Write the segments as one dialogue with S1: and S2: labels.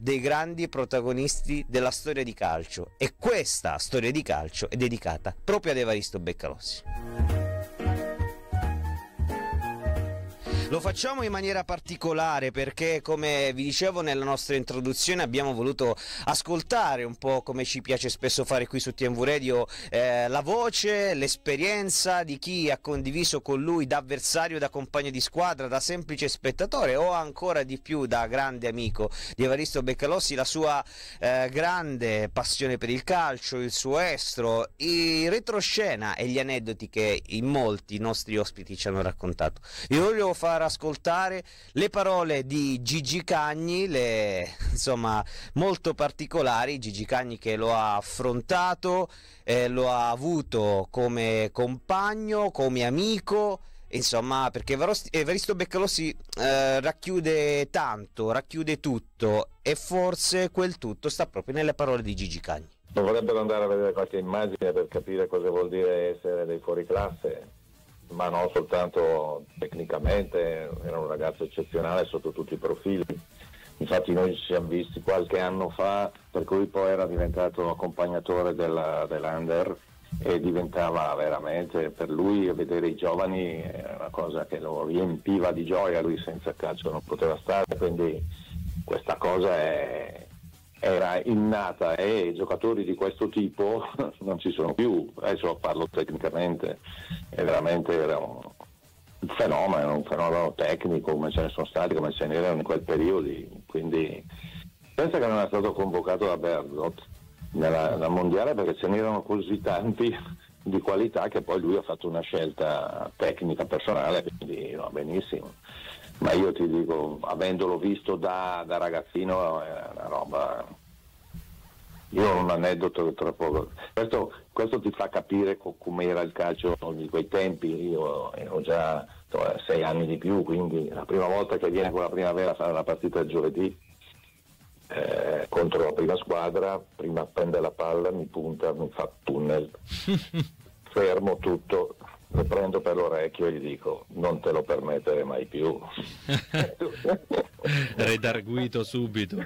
S1: dei grandi protagonisti della storia di calcio, e questa storia di calcio è dedicata proprio ad Evaristo Beccalossi. Lo facciamo in maniera particolare perché, come vi dicevo nella nostra introduzione, abbiamo voluto ascoltare un po', come ci piace spesso fare qui su TMV Radio, la voce, l'esperienza di chi ha condiviso con lui, da avversario, da compagno di squadra, da semplice spettatore o ancora di più da grande amico di Evaristo Beccalossi, la sua grande passione per il calcio, il suo estro, i retroscena e gli aneddoti che in molti i nostri ospiti ci hanno raccontato. Vi voglio far ascoltare le parole di Gigi Cagni, insomma molto particolari. Gigi Cagni che lo ha affrontato, lo ha avuto come compagno, come amico, insomma, perché Evaristo Beccalossi racchiude tanto, racchiude tutto, e forse quel tutto sta proprio nelle parole di Gigi Cagni.
S2: Dovrebbero andare a vedere qualche immagine per capire cosa vuol dire essere dei fuoriclasse, ma non soltanto tecnicamente. Era un ragazzo eccezionale sotto tutti i profili. Infatti noi ci siamo visti qualche anno fa, per cui poi era diventato accompagnatore dell'Under, e diventava veramente, per lui vedere i giovani era una cosa che lo riempiva di gioia. Lui senza calcio non poteva stare, quindi questa cosa era innata, e giocatori di questo tipo non ci sono più. Adesso parlo tecnicamente, e veramente era un fenomeno tecnico, come ce ne sono stati, come ce n'erano in quel periodo. Quindi pensa che non è stato convocato da Berzot nella mondiale perché ce n'erano così tanti di qualità che poi lui ha fatto una scelta tecnica personale, quindi va benissimo. Ma io ti dico, avendolo visto da ragazzino, è una roba. Io ho un aneddoto troppo. Questo ti fa capire com'era il calcio di quei tempi. Io ho già 6 anni di più, quindi la prima volta che viene con la Primavera a fare una partita il giovedì contro la prima squadra, prima prende la palla, mi punta, mi fa tunnel, fermo tutto, lo prendo per l'orecchio e gli dico: non te lo permettere mai più.
S3: Redarguito subito.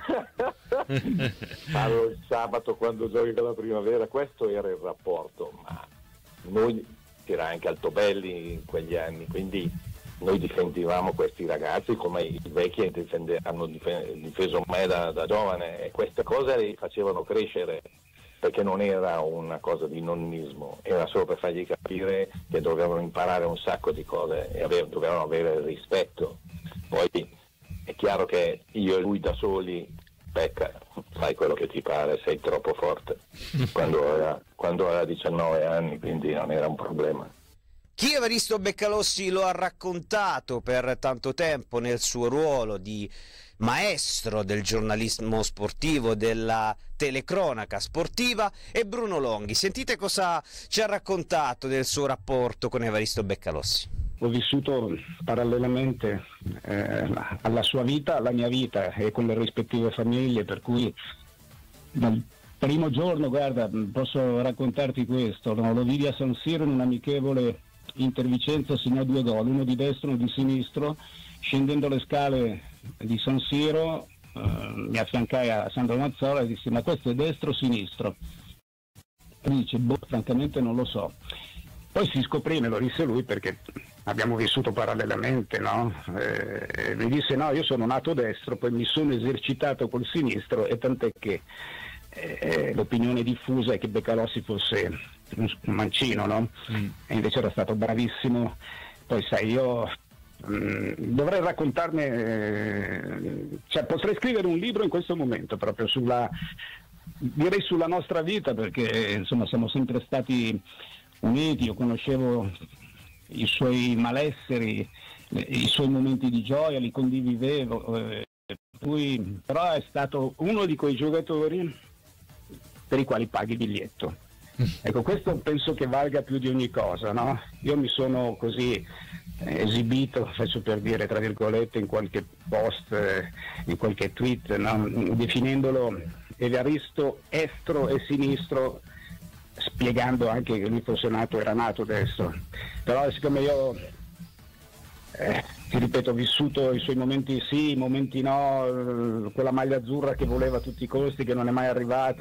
S2: Parlo il sabato quando giochi con la Primavera. Questo era il rapporto, ma noi era anche Altobelli in quegli anni, quindi noi difendevamo questi ragazzi come i vecchi hanno difeso me da giovane, e queste cose li facevano crescere, perché non era una cosa di nonnismo, era solo per fargli capire che dovevano imparare un sacco di cose e dovevano avere rispetto. Poi è chiaro che io e lui da soli, Becca, fai quello che ti pare, sei troppo forte, quando aveva 19 anni, quindi non era un problema.
S1: Chi Evaristo Beccalossi lo ha raccontato per tanto tempo nel suo ruolo di maestro del giornalismo sportivo, della telecronaca sportiva, è Bruno Longhi. Sentite cosa ci ha raccontato del suo rapporto con Evaristo Beccalossi.
S4: Ho vissuto parallelamente alla sua vita, alla mia vita, e con le rispettive famiglie, per cui dal primo giorno, guarda, posso raccontarti questo, no? Lo vidi a San Siro in un amichevole Inter Vicenza, segnò 2 gol, uno di destra e uno di sinistro. Scendendo le scale di San Siro mi affiancai a Sandro Mazzola e dissi: ma questo è destro o sinistro? E mi dice: francamente non lo so. Poi si scoprì, me lo disse lui, perché abbiamo vissuto parallelamente, no? Mi disse: no, io sono nato destro, poi mi sono esercitato col sinistro, e tant'è che l'opinione diffusa è che Beccalossi fosse un mancino, no? E invece era stato bravissimo. Poi sai, io dovrei raccontarne, cioè potrei scrivere un libro in questo momento proprio sulla nostra vita, perché insomma siamo sempre stati uniti. Io conoscevo i suoi malesseri, i suoi momenti di gioia, li condividevo, però è stato uno di quei giocatori per i quali paghi il biglietto. Ecco, questo penso che valga più di ogni cosa, no? Io mi sono così esibito, faccio per dire tra virgolette, in qualche post, in qualche tweet, no? Definendolo Evaristo estro e sinistro, spiegando anche che lui fosse era nato destro. Però siccome io ti ripeto, ho vissuto i suoi momenti sì, i momenti no, quella maglia azzurra che voleva a tutti i costi, che non è mai arrivata,